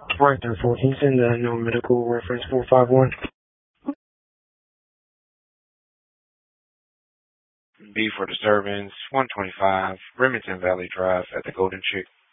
Right there, 14, send the unknown medical reference 451. B for disturbance, 125, Remington Valley Drive at the Golden Chick.